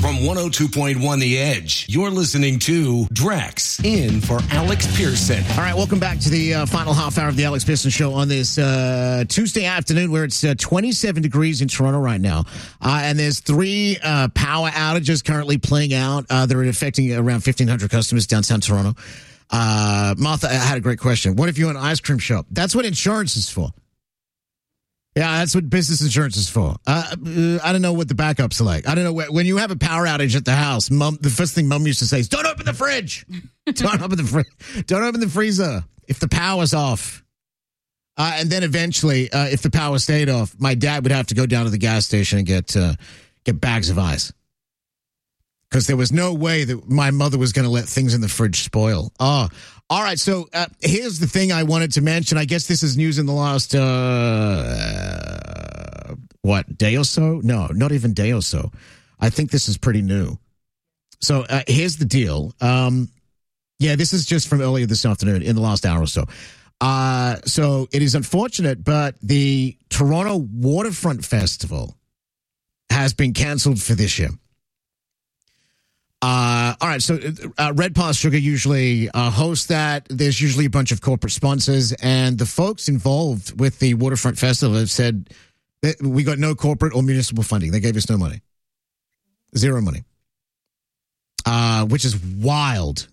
From 102.1 The Edge, you're listening to Drex in for Alex Pearson. All right, welcome back to the final half hour of the Alex Pearson Show on this Tuesday afternoon where it's 27 degrees in Toronto right now. And there's 3 power outages currently playing out. They're affecting around 1,500 customers downtown Toronto. Martha had a great question. What if you're an ice cream shop? That's what insurance is for. Yeah, that's what business insurance is for. I don't know what the backups are like. I don't know when you have a power outage at the house. Mom, the first thing Mom used to say is, "Don't open the fridge. Don't open the freezer if the power's off." And then eventually, if the power stayed off, my dad would have to go down to the gas station and get bags of ice because there was no way that my mother was going to let things in the fridge spoil. Oh. All right, so here's the thing I wanted to mention. I guess this is news in the last, day or so? No, not even day or so. I think this is pretty new. So here's the deal. This is just from earlier this afternoon in the last hour or so. So it is unfortunate, but the Toronto Waterfront Festival has been canceled for this year. All right, so Red Pass Sugar usually hosts that. There's usually a bunch of corporate sponsors, and the folks involved with the Waterfront Festival have said that we got no corporate or municipal funding. They gave us no money. Zero money. Which is wild.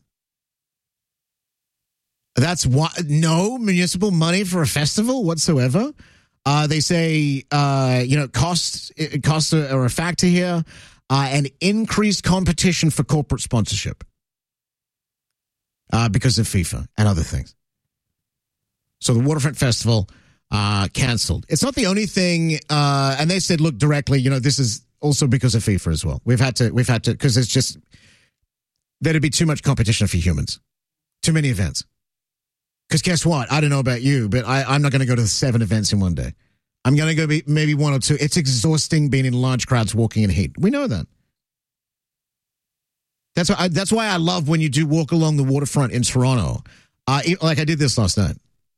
That's no municipal money for a festival whatsoever. They say, costs are a factor here. And increased competition for corporate sponsorship because of FIFA and other things. So the Waterfront Festival canceled. It's not the only thing, and they said, look, directly, this is also because of FIFA as well. We've had to, because it's just, there'd be too much competition for humans. Too many events. Because guess what? I don't know about you, but I'm not going to go to 7 events in one day. I'm going to go maybe 1 or 2. It's exhausting being in large crowds walking in heat. We know that. That's why I love when you do walk along the waterfront in Toronto. Like I did this last night.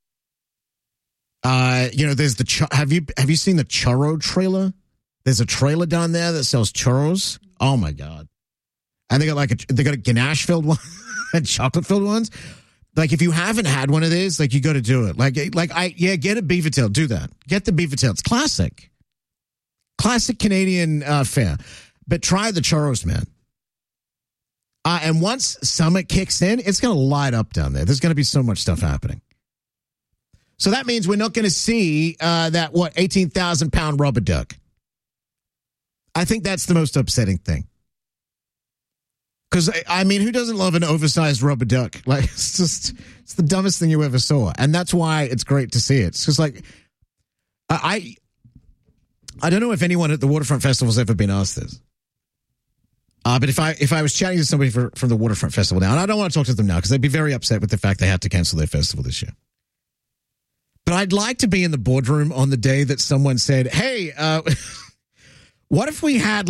There's have you seen the churro trailer? There's a trailer down there that sells churros. Oh my God. And they got a ganache filled one and chocolate filled ones. Like, if you haven't had one of these, you got to do it. Get a beaver tail. Do that. Get the beaver tail. It's classic. Classic Canadian fare. But try the churros, man. And once summer kicks in, it's going to light up down there. There's going to be so much stuff happening. So that means we're not going to see 18,000-pound rubber duck. I think that's the most upsetting thing. Because, who doesn't love an oversized rubber duck? It's the dumbest thing you ever saw. And that's why it's great to see it. It's just I don't know if anyone at the Waterfront Festival has ever been asked this. But if I was chatting to somebody from the Waterfront Festival now, and I don't want to talk to them now because they'd be very upset with the fact they had to cancel their festival this year. But I'd like to be in the boardroom on the day that someone said, hey, what if we had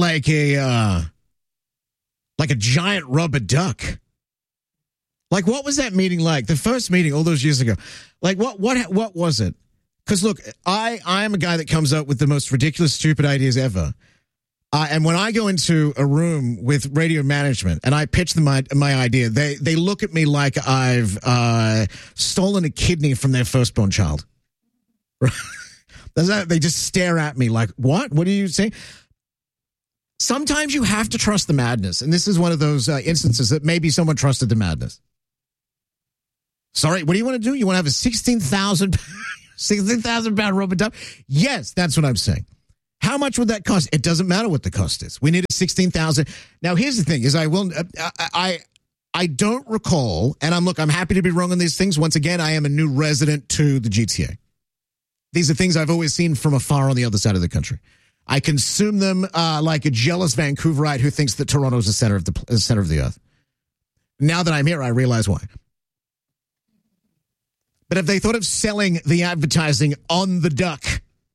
a giant rubber duck? What was that meeting like? The first meeting all those years ago. What was it? Because look, I am a guy that comes up with the most ridiculous, stupid ideas ever. And when I go into a room with radio management and I pitch them my idea, they look at me like I've stolen a kidney from their firstborn child. They just stare at me like, what? What are you saying? Sometimes you have to trust the madness. And this is one of those instances that maybe someone trusted the madness. Sorry, what do you want to do? You want to have a 16,000-pound rubber duck? Yes, that's what I'm saying. How much would that cost? It doesn't matter what the cost is. We need a 16,000. Now, here's the thing: is I don't recall, and I'm happy to be wrong on these things. Once again, I am a new resident to the GTA. These are things I've always seen from afar on the other side of the country. I consume them like a jealous Vancouverite who thinks that Toronto is the center of the earth. Now that I'm here, I realize why. But if they thought of selling the advertising on the duck,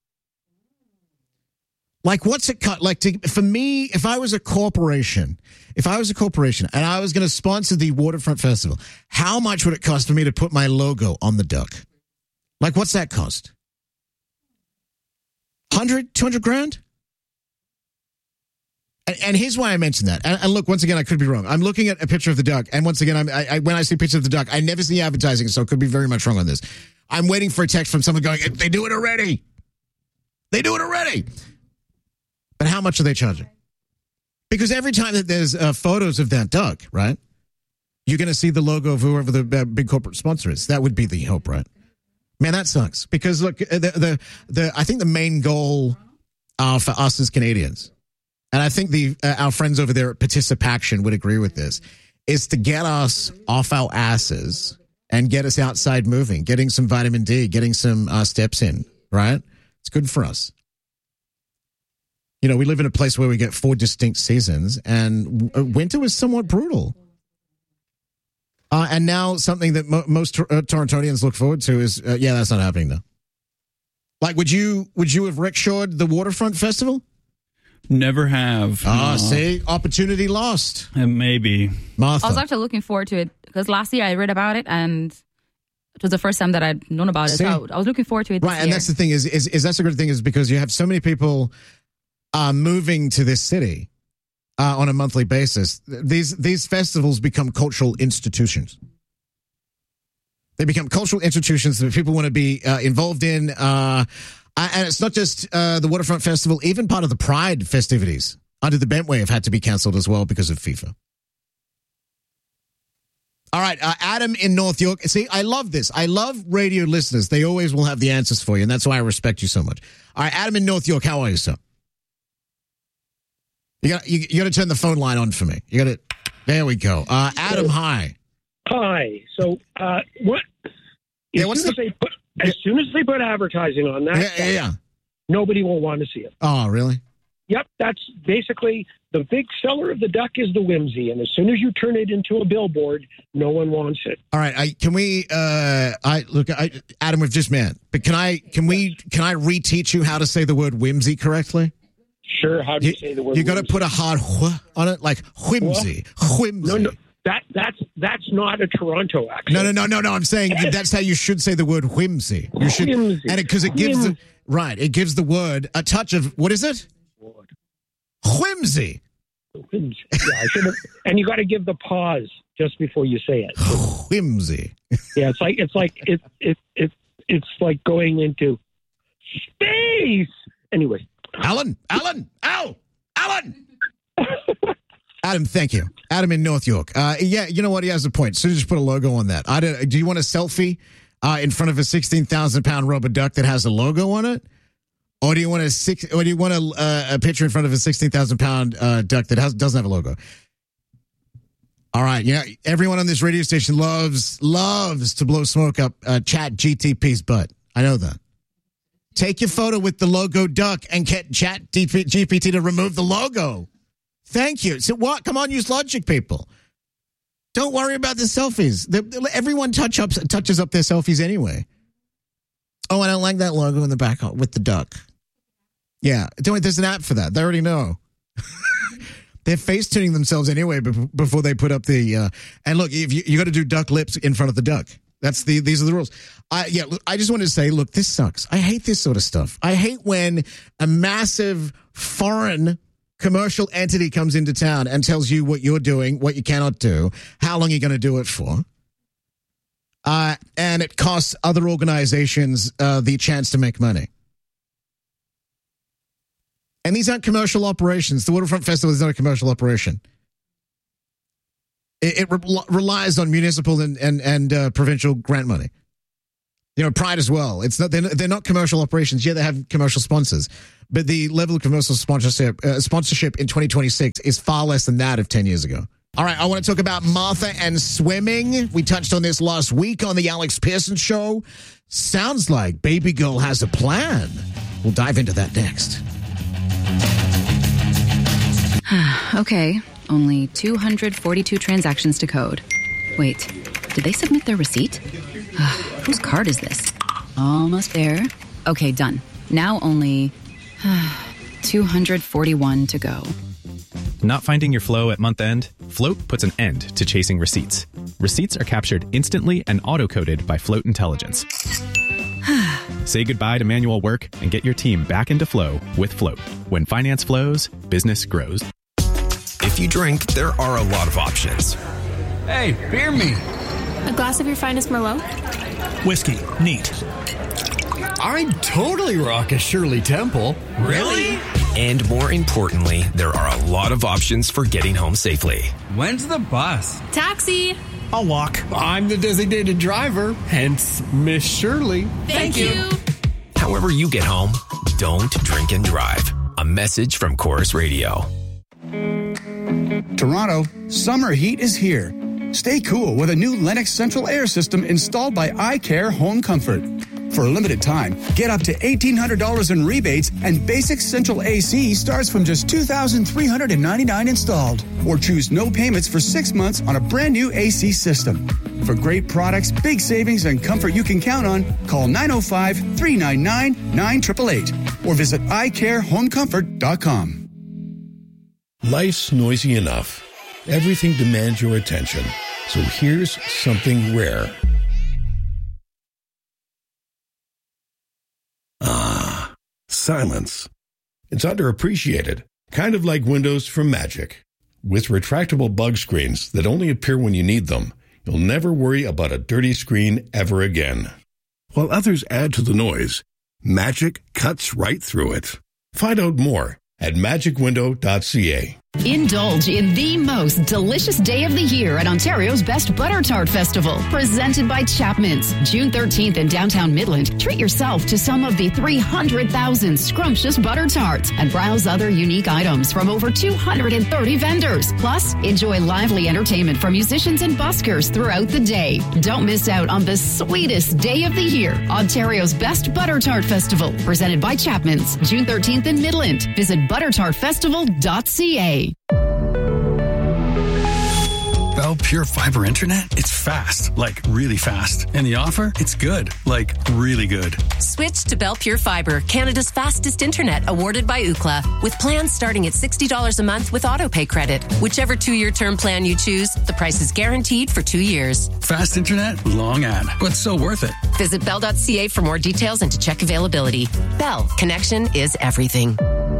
what's it cut? For me, if I was a corporation and I was going to sponsor the Waterfront Festival, how much would it cost for me to put my logo on the duck? What's that cost? 100, 200 grand? And here's why I mentioned that. And look, once again, I could be wrong. I'm looking at a picture of the duck, and once again, when I see pictures of the duck, I never see advertising, so I could be very much wrong on this. I'm waiting for a text from someone going, they do it already. They do it already. But how much are they charging? Because every time that there's photos of that duck, right, you're going to see the logo of whoever the big corporate sponsor is. That would be the hope, right? Man, that sucks. Because look, I think the main goal for us as Canadians, and I think our friends over there at Participaction would agree with this, is to get us off our asses and get us outside moving, getting some vitamin D, getting some steps in, right? It's good for us. You know, we live in a place where we get 4 distinct seasons, and winter was somewhat brutal. And now something that most Torontonians look forward to is, that's not happening now. Like, would you have rickshawed the Waterfront Festival? Never have. See, opportunity lost. Maybe. Martha. I was actually looking forward to it because last year I read about it and it was the first time that I'd known about it. So I was looking forward to it. Right, and that's the thing is that's a good thing is because you have so many people moving to this city on a monthly basis. These festivals become cultural institutions. They become cultural institutions that people want to be involved in. And it's not just the Waterfront Festival, even part of the Pride festivities under the Bentway have had to be cancelled as well because of FIFA. All right, Adam in North York. See, I love this. I love radio listeners. They always will have the answers for you, and that's why I respect you so much. All right, Adam in North York, how are you, sir? You got to turn the phone line on for me. You got to. There we go. Adam, hi. Hi. So, what? As soon as they put advertising on that, nobody will want to see it. Oh, really? Yep. That's basically the big seller of the duck is the whimsy, and as soon as you turn it into a billboard, no one wants it. All right. Can we? Adam, we've just met, but can I reteach you how to say the word whimsy correctly? Sure. How do you say the word? You got to put a hard on it, like whimsy. Whimsy. No. That's not a Toronto accent. No. I'm saying that's how you should say the word whimsy. You should, whimsy. and because it gives it gives the word a touch of what is it? Whimsy. Whimsy. Yeah, I should have. And you got to give the pause just before you say it. Whimsy. Yeah, it's like going into space. Anyway, Alan. Adam, thank you. Adam in North York. You know what? He has a point. So just put a logo on that. Do you want a selfie in front of a 16,000-pound rubber duck that has a logo on it, or do you want a picture in front of a 16,000-pound duck that doesn't have a logo? All right. You know, everyone on this radio station loves to blow smoke up Chat GTP's butt. I know that. Take your photo with the logo duck and get Chat GPT to remove the logo. Thank you. So what? Come on, use logic, people. Don't worry about the selfies. Everyone touches up their selfies anyway. Oh, I don't like that logo in the back with the duck. Yeah, there's an app for that. They already know. They're face tuning themselves anyway before they put up the. And look, if you got to do duck lips in front of the duck. These are the rules. I just wanted to say, look, this sucks. I hate this sort of stuff. I hate when a massive foreign commercial entity comes into town and tells you what you're doing, what you cannot do, how long you're going to do it for. And it costs other organizations the chance to make money. And these aren't commercial operations. The Waterfront Festival is not a commercial operation. It relies on municipal and provincial grant money. You know, Pride as well. It's not they're not commercial operations. Yeah, they have commercial sponsors, but the level of commercial sponsorship in 2026 is far less than that of 10 years ago. All right, I want to talk about Martha and swimming. We touched on this last week on the Alex Pearson Show. Sounds like Baby Girl has a plan. We'll dive into that next. Okay, only 242 transactions to code. Wait, did they submit their receipt? Whose card is this? Almost there. Okay, done. Now only 241 to go. Not finding your flow at month end? Float puts an end to chasing receipts. Receipts are captured instantly and auto-coded by Float Intelligence. Say goodbye to manual work and get your team back into flow with Float. When finance flows, business grows. If you drink, there are a lot of options. Hey, beer me. A glass of your finest Merlot? Whiskey. Neat. I'd totally rock a Shirley Temple. Really? And more importantly, there are a lot of options for getting home safely. When's the bus? Taxi. I'll walk. I'm the designated driver, hence Miss Shirley. Thank you. However you get home, don't drink and drive. A message from Chorus Radio. Toronto, summer heat is here. Stay cool with a new Lennox Central Air System installed by iCare Home Comfort. For a limited time, get up to $1,800 in rebates, and basic central AC starts from just $2,399 installed. Or choose no payments for 6 months on a brand new AC system. For great products, big savings, and comfort you can count on, call 905-399-9888 or visit iCareHomeComfort.com. Life's noisy enough. Everything demands your attention. So here's something rare. Ah, silence. It's underappreciated, kind of like windows from Magic. With retractable bug screens that only appear when you need them, you'll never worry about a dirty screen ever again. While others add to the noise, Magic cuts right through it. Find out more at magicwindow.ca. Indulge in the most delicious day of the year at Ontario's Best Butter Tart Festival, presented by Chapman's. June 13th in downtown Midland, treat yourself to some of the 300,000 scrumptious butter tarts and browse other unique items from over 230 vendors. Plus, enjoy lively entertainment from musicians and buskers throughout the day. Don't miss out on the sweetest day of the year. Ontario's Best Butter Tart Festival, presented by Chapman's. June 13th in Midland. Visit buttertartfestival.ca. Bell Pure Fiber Internet? It's fast, like really fast. And the offer? It's good, like really good. Switch to Bell Pure Fiber, Canada's fastest internet, awarded by Ookla, with plans starting at $60 a month with autopay credit. Whichever 2-year term plan you choose, the price is guaranteed for 2 years. Fast internet, long ad, but so worth it. Visit bell.ca for more details and to check availability. Bell, connection is everything.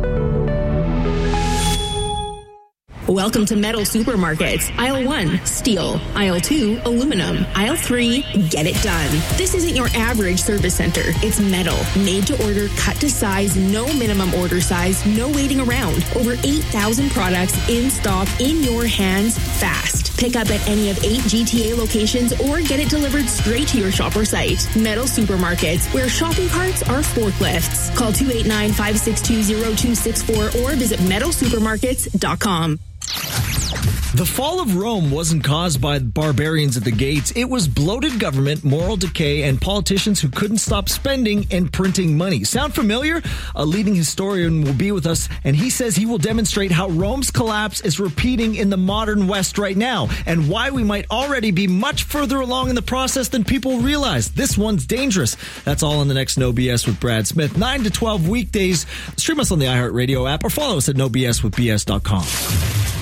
Welcome to Metal Supermarkets. Aisle 1, steel. Aisle 2, aluminum. Aisle 3, get it done. This isn't your average service center. It's metal, made to order, cut to size, no minimum order size, no waiting around. Over 8,000 products in stock, in your hands, fast. Pick up at any of 8 GTA locations or get it delivered straight to your shop or site. Metal Supermarkets, where shopping carts are forklifts. Call 289-562-0264 or visit metalsupermarkets.com. The fall of Rome wasn't caused by barbarians at the gates. It was bloated government, moral decay, and politicians who couldn't stop spending and printing money. Sound familiar? A leading historian will be with us, and he says he will demonstrate how Rome's collapse is repeating in the modern West right now, and why we might already be much further along in the process than people realize. This one's dangerous. That's all in the next No BS with Brad Smith. 9 to 12 weekdays. Stream us on the iHeartRadio app or follow us at nobswithbs.com.